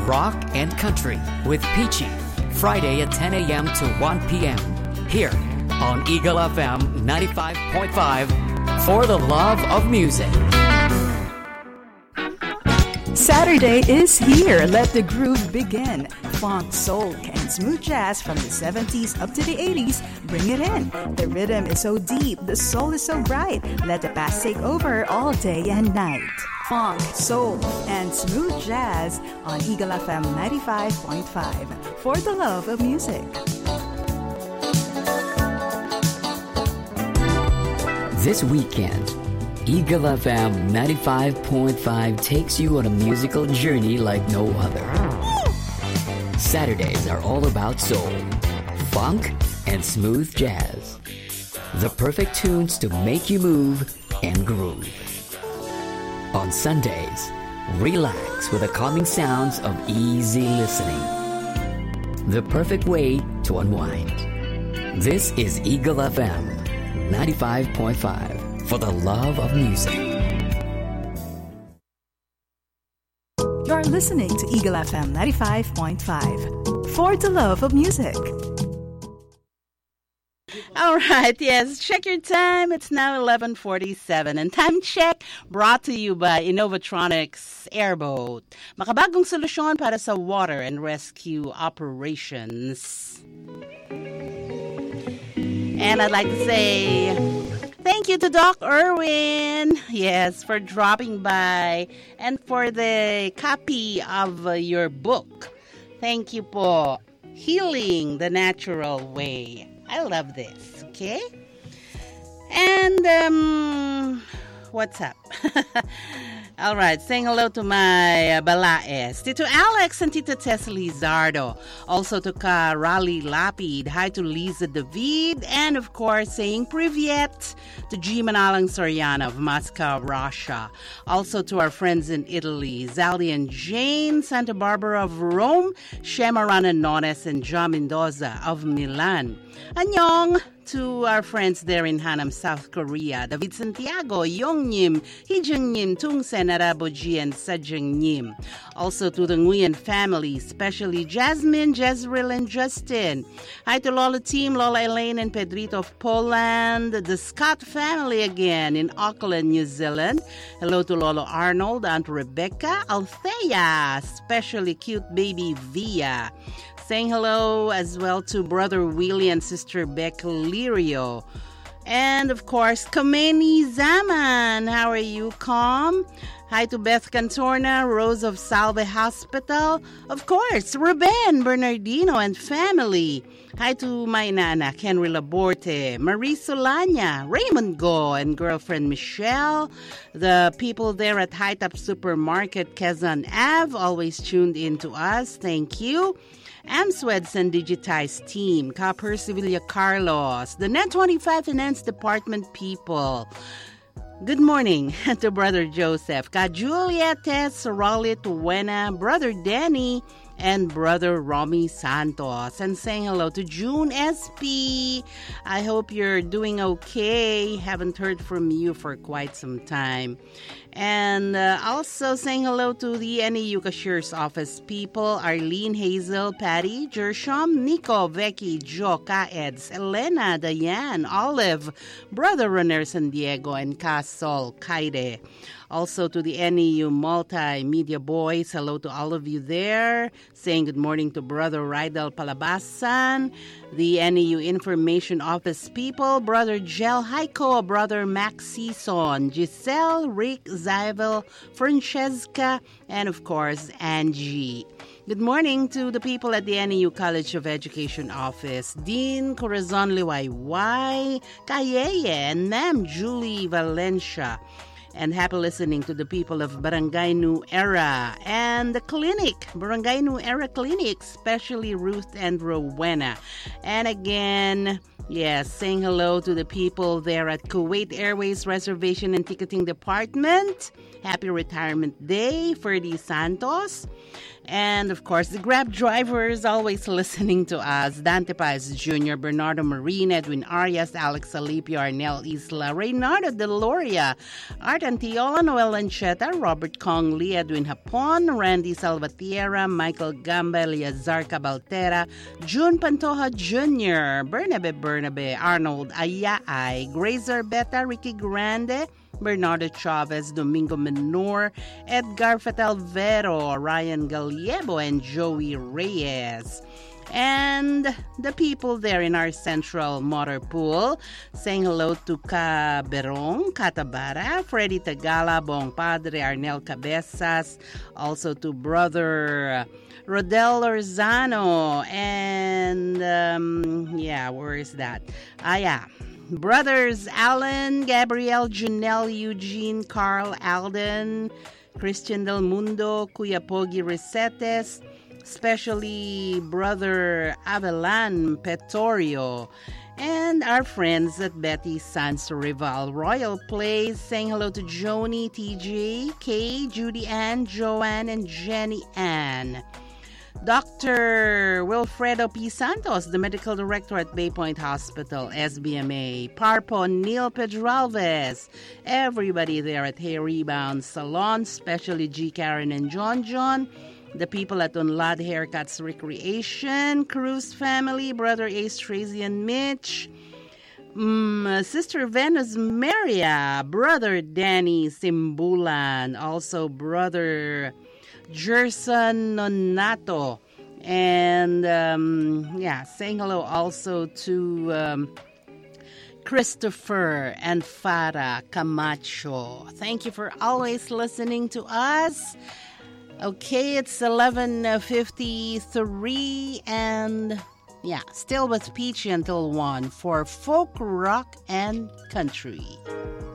rock and country with Peachy. Friday at 10 a.m. to 1 p.m. here on Eagle FM 95.5 for the love of music. Saturday is here. Let the groove begin. Funk, soul, and smooth jazz from the 70s up to the 80s. Bring it in. The rhythm is so deep. The soul is so bright. Let the past take over all day and night. Funk, soul, and smooth jazz on Eagle FM 95.5 for the love of music. This weekend, Eagle FM 95.5 takes you on a musical journey like no other. Saturdays are all about soul, funk, and smooth jazz. The perfect tunes to make you move and groove. On Sundays, relax with the calming sounds of easy listening. The perfect way to unwind. This is Eagle FM 95.5 for the love of music. You're listening to Eagle FM 95.5 for the love of music. All right, yes, check your time. It's now 11:47 and time check brought to you by Innovatronics Airboat. Makabagong solusyon para sa water and rescue operations. And I'd like to say thank you to Doc Irwin, yes, for dropping by and for the copy of your book. Thank you po. Healing the Natural Way. I love this, okay? And, what's up? All right, saying hello to my Balaes, Tito Alex and Tito Tess Lizardo. Also to Karali Lapid. Hi to Lisa David. And of course, saying Privyet to G. Manalang Soriano of Moscow, Russia. Also to our friends in Italy, Zaldi and Jane, Santa Barbara of Rome, Shemaran and Nones, and John Mendoza of Milan. Annyeong to our friends there in Hanam, South Korea, David Santiago, Yongnim, Hijangnim, Tungsen, Araboji, and Sajangnim. Also to the Nguyen family, especially Jasmine, Jezreel, and Justin. Hi to Lola team, Lola Elaine and Pedrito of Poland, the Scott family again in Auckland, New Zealand. Hello to Lolo Arnold, Aunt Rebecca, Althea, especially cute baby Via. Saying hello as well to Brother Willie and Sister Beck Lirio. And of course, Kameni Zaman. How are you, Calm? Hi to Beth Cantorna, Rose of Salve Hospital. Of course, Ruben Bernardino and family. Hi to my nana, Henry Laborte, Marie Solana, Raymond Go, and girlfriend Michelle. The people there at High Top Supermarket, Quezon Ave, always tuned in to us. Thank you. Amsweds and Digitize team, Copper Sevilla Carlos, the Net25 Finance Department people. Good morning to Brother Joseph, Ka Julia, Tess, Rolit, Wena, Brother Danny, and Brother Romy Santos. And saying hello to June SP. I hope you're doing okay. Haven't heard from you for quite some time. And also saying hello to the NEU Cashier's Office people, Arlene, Hazel, Patty, Jersham, Nico, Becky, Jo, Kaeds, Elena, Diane, Olive, Brother Runner San Diego, and Casol, Kaide. Also to the NEU Multimedia Boys, hello to all of you there. Saying good morning to Brother Rydel Palabasan, the NEU Information Office people, Brother Gel Heiko, Brother Max Sison, Giselle, Rick, Zyvel, Francesca, and of course, Angie. Good morning to the people at the NEU College of Education Office, Dean Corazon Liwayway, Kayeye, and Nam Julie Valencia. And happy listening to the people of Barangay New Era and the clinic, Barangay New Era Clinic, especially Ruth and Rowena. And again, yes, saying hello to the people there at Kuwait Airways Reservation and Ticketing Department. Happy Retirement Day, Ferdy Santos. And, of course, the Grab drivers always listening to us. Dante Paez Jr., Bernardo Marin, Edwin Arias, Alex Alipio, Arnel Isla, Reynardo Deloria, Art Antiola, Noel Lancheta, Robert Kong Lee, Edwin Hapon, Randy Salvatierra, Michael Gamba, Eliazar Cabaltera, June Pantoja Jr., Bernabe, Arnold Ayaay, Grazer Beta, Ricky Grande, Bernardo Chavez, Domingo Menor, Edgar Fatalvero, Ryan Gallego, and Joey Reyes. And the people there in our central motor pool, saying hello to Ka Berong, Catabara, Freddy Tagala, Bong Padre, Arnel Cabezas, also to brother Rodel Orzano, and where is that? Brothers Alan, Gabriel, Janelle, Eugene, Carl, Alden, Christian Del Mundo, Kuya Pogi Resetes, especially Brother Avelan Petorio, and our friends at Betty Sans Rival Royal Place, saying hello to Joni, TJ, Kay, Judy Ann, Joanne, and Jenny Ann. Dr. Wilfredo P. Santos, the medical director at Bay Point Hospital, SBMA. Parpo Neil Pedralves. Everybody there at Hair Rebound Salon, especially G. Karen and John. The people at Unlad Haircuts Recreation. Cruz family, Brother Ace, Tracy, and Mitch. Sister Venus Maria. Brother Danny Simbulan. Also Brother Gerson Nonato, and saying hello also to Christopher and Farah Camacho. Thank you for always listening to us. Okay, it's 11:53, and still with Peachy until 1 for folk, rock, and country.